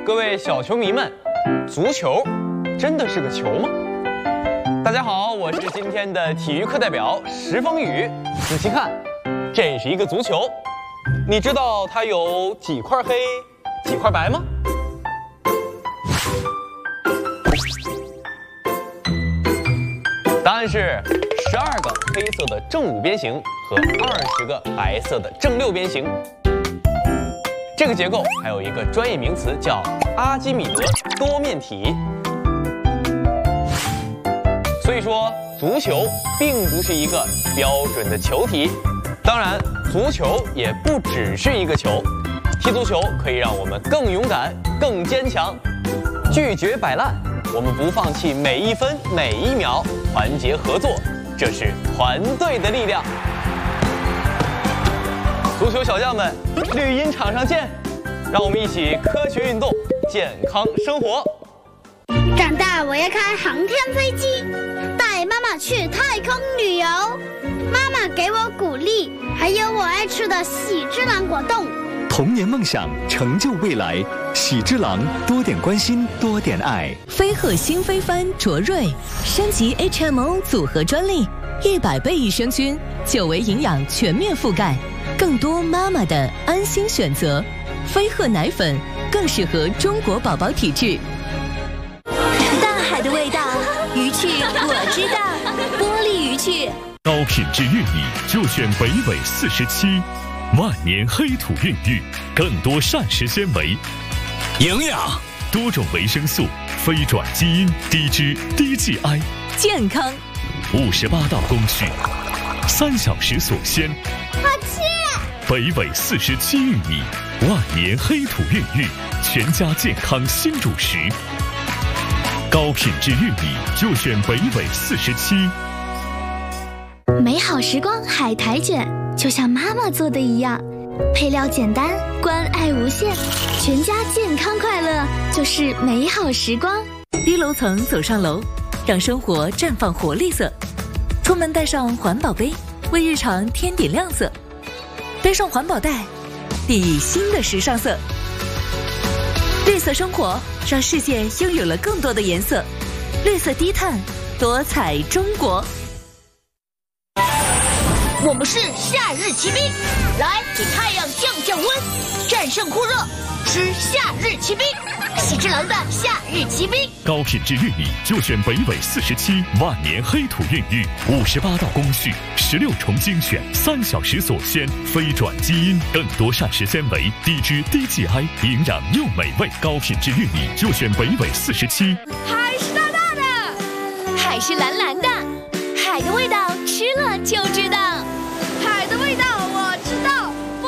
各位小球迷们，足球真的是个球吗？大家好，我是今天的体育课代表石风雨。仔细看，这是一个足球，你知道它有几块黑、几块白吗？答案是12个黑色的正五边形和20个白色的正六边形。这个结构还有一个专业名词叫阿基米德多面体。所以说，足球并不是一个标准的球体。当然，足球也不只是一个球。踢足球可以让我们更勇敢、更坚强，拒绝摆烂。我们不放弃每一分每一秒，团结合作，这是团队的力量。足球小将们，绿茵场上见！让我们一起科学运动，健康生活。 长大我要开航天飞机，带妈妈去太空旅游。妈妈给我鼓励，还有我爱吃的喜之郎果冻。 童年梦想，成就未来。喜之郎，多点关心，多点爱。 飞鹤新飞帆卓瑞升级 HMO 组合专利，100倍益生菌，9维营养全面覆盖，更多妈妈的安心选择。飞鹤奶粉更适合中国宝宝体质。 大海的味道，鱼趣我知道，玻璃鱼趣。 高品质玉米就选北纬47，万年黑土孕育，更多膳食纤维， 营养， 多种维生素，非转基因，低脂低 GI， 健康 58道工序，3小时所鲜。 好吃！ 北纬47玉米，万年黑土孕育，全家健康新主食。高品质玉米就选北纬47。 美好时光海苔卷，就像妈妈做的一样，配料简单，关爱无限，全家健康快乐就是美好时光。 低楼层走上楼，让生活绽放活力色。出门带上环保杯，为日常添点亮色。背上环保袋，定义新的时尚色。绿色生活，让世界拥有了更多的颜色。绿色低碳，多彩中国。 我们是夏日骑兵，来给太阳降降温，战胜酷热，吃夏日骑兵，喜之郎的夏日骑兵。 高品质玉米就选北纬47，万年黑土孕育，58道工序，16重精选，3小时所鲜，非转基因，更多膳食纤维，低脂低 GI， 营养又美味。高品质玉米就选北纬47。 海是大大的，海是蓝蓝的，海的味道吃了就知